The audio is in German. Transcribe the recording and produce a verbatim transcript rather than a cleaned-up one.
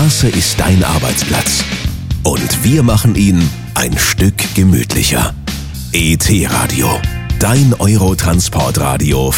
Straße ist dein Arbeitsplatz. Und wir machen ihn ein Stück gemütlicher. E T-Radio, dein Eurotransportradio